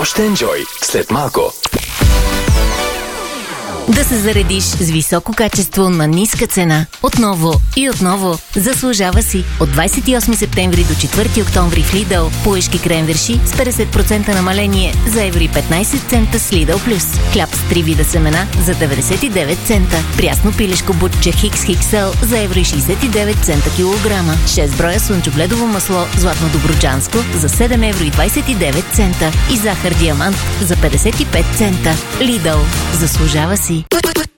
Още енджой след малко. Да се заредиш с високо качество на ниска цена. Отново и отново. Заслужава си. От 28 септември до 4 октомври в Lidl поешки кренверши с 50% намаление за евро и 15 цента с Lidl Plus. Хляб с 3 вида семена за 99 цента. Прясно пилешко бутче Хикс XL за евро и 69 цента килограма. 6 броя слънчогледово масло златно добруджанско за 7 евро и 29 цента. И захар диамант за 55 цента. Lidl. Заслужава си.